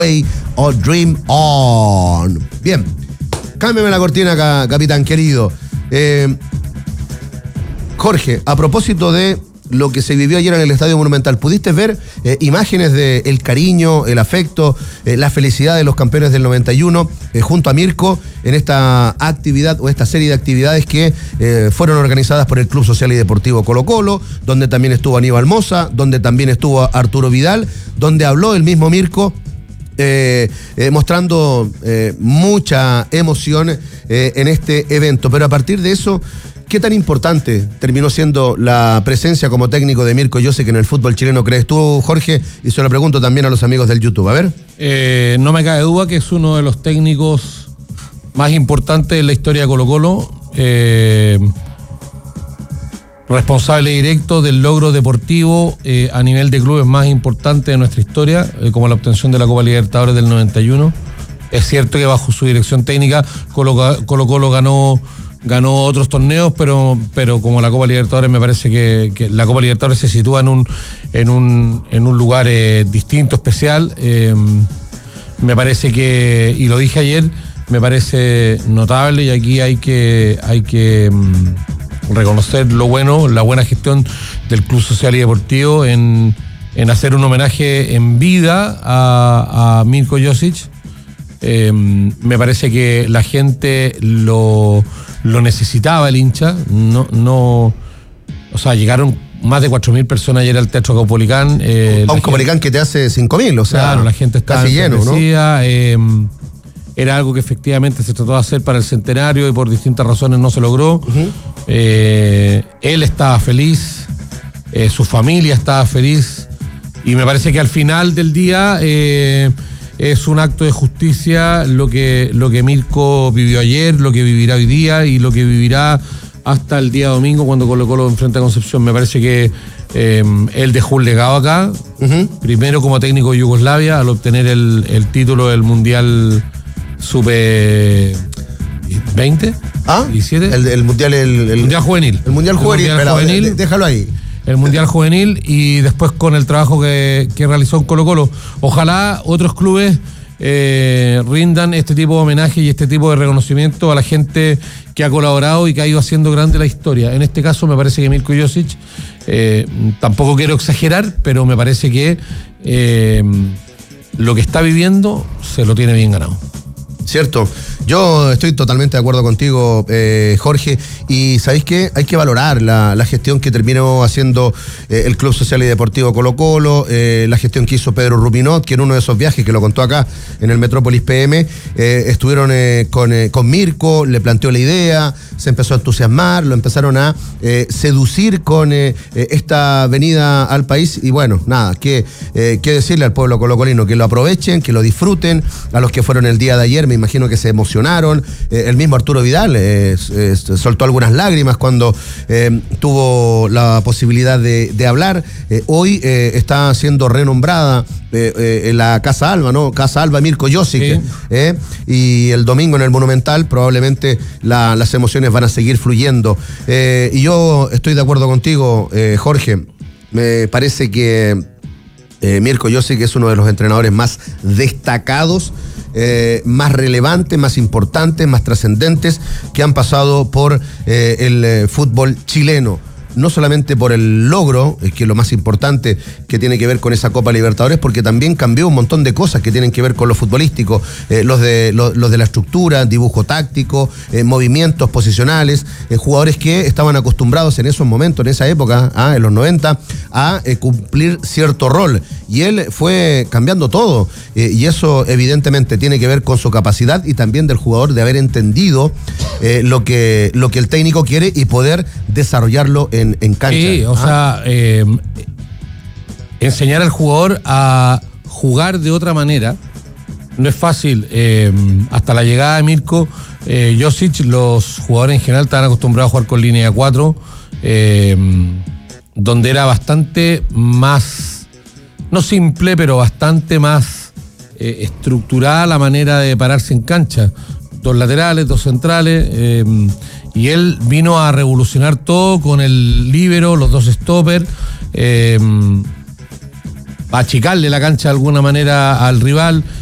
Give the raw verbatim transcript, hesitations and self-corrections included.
o Dream On. Bien, cámbiame la cortina, ca- capitán querido. Eh, Jorge, a propósito de lo que se vivió ayer en el Estadio Monumental, ¿pudiste ver eh, imágenes del cariño, el afecto, eh, la felicidad de los campeones del noventa y uno eh, junto a Mirko en esta actividad o esta serie de actividades que eh, fueron organizadas por el Club Social y Deportivo Colo Colo, donde también estuvo Aníbal Mosa, donde también estuvo Arturo Vidal, donde habló el mismo Mirko? Eh, eh, mostrando eh, mucha emoción eh, en este evento, pero a partir de eso, ¿qué tan importante terminó siendo la presencia como técnico de Mirko Josic en el fútbol chileno, crees tú, Jorge? Y se lo pregunto también a los amigos del YouTube. A ver. Eh, no me cabe duda que es uno de los técnicos más importantes en la historia de Colo Colo. Eh, responsable directo del logro deportivo eh, a nivel de clubes más importante de nuestra historia, eh, como la obtención de la Copa Libertadores del noventa y uno. Es cierto que bajo su dirección técnica Colo Colo, Colo ganó ganó otros torneos, pero pero como la Copa Libertadores, me parece que, que la Copa Libertadores se sitúa en un en un en un lugar eh, distinto, especial. Eh, me parece que, y lo dije ayer, me parece notable, y aquí hay que hay que mm, reconocer lo bueno, la buena gestión del Club Social y Deportivo en, en hacer un homenaje en vida a, a Mirko Josic. Eh, me parece que la gente lo, lo necesitaba, el hincha. No, no, o sea, llegaron más de cuatro mil personas ayer al Teatro Caupolicán. Eh, a un Caupolicán que te hace cinco mil, o sea, claro, la gente estaba casi lleno, ¿no? Eh, era algo que efectivamente se trató de hacer para el centenario y por distintas razones no se logró. Uh-huh. Eh, él estaba feliz, eh, su familia estaba feliz, y me parece que al final del día eh, es un acto de justicia lo que, lo que Mirko vivió ayer, lo que vivirá hoy día y lo que vivirá hasta el día domingo cuando Colo Colo enfrenta a Concepción. Me parece que eh, él dejó un legado acá, uh-huh. primero como técnico de Yugoslavia al obtener el, el título del Mundial Sube veinte, ¿Ah? diecisiete. El, el mundial, el, el mundial juvenil. El mundial juvenil, el mundial pero, juvenil déjalo ahí. El mundial juvenil, y después con el trabajo que, que realizó en Colo Colo. Ojalá otros clubes eh, rindan este tipo de homenaje y este tipo de reconocimiento a la gente que ha colaborado y que ha ido haciendo grande la historia. En este caso me parece que Mirko Josic, eh, tampoco quiero exagerar, pero me parece que eh, lo que está viviendo se lo tiene bien ganado. Cierto, yo estoy totalmente de acuerdo contigo, eh, Jorge, y ¿sabéis qué? Hay que valorar la, la gestión que terminó haciendo eh, el Club Social y Deportivo Colo Colo, eh, la gestión que hizo Pedro Rupinot, que en uno de esos viajes que lo contó acá en el Metrópolis P M, eh, estuvieron eh, con, eh, con Mirko, le planteó la idea, se empezó a entusiasmar, lo empezaron a eh, seducir con eh, esta venida al país, y bueno, nada, que, eh, qué decirle al pueblo colocolino, que lo aprovechen, que lo disfruten, a los que fueron el día de ayer, me imagino que se emocionaron. Eh, el mismo Arturo Vidal eh, eh, soltó algunas lágrimas cuando eh, tuvo la posibilidad de, de hablar. Eh, hoy eh, está siendo renombrada eh, eh, en la Casa Alba, ¿no? Casa Alba Mirko Josic. Sí. Eh, y el domingo en el Monumental probablemente la, las emociones van a seguir fluyendo. Eh, y yo estoy de acuerdo contigo, eh, Jorge. Me parece que eh, Mirko Josic es uno de los entrenadores más destacados, Eh, más relevantes, más importantes, más trascendentes que han pasado por eh, el eh, fútbol chileno. No solamente por el logro, eh, que es lo más importante, que tiene que ver con esa Copa Libertadores, porque también cambió un montón de cosas que tienen que ver con lo futbolístico, eh, los, de, lo, los de la estructura, dibujo táctico, eh, movimientos posicionales, eh, jugadores que estaban acostumbrados en esos momentos, en esa época, ah, en los noventa, a eh, cumplir cierto rol. Y él fue cambiando todo, eh, y eso evidentemente tiene que ver con su capacidad y también del jugador de haber entendido eh, lo que, lo que el técnico quiere y poder desarrollarlo en En, en cancha. Sí, o ¿ah? sea, eh, enseñar al jugador a jugar de otra manera no es fácil. Eh, hasta la llegada de Mirko eh, Josic, los jugadores en general estaban acostumbrados a jugar con línea de cuatro, eh, donde era bastante más, no simple, pero bastante más eh, estructurada la manera de pararse en cancha. Dos laterales, dos centrales, eh, y él vino a revolucionar todo con el líbero, los dos stoppers, eh, a achicarle la cancha de alguna manera al rival.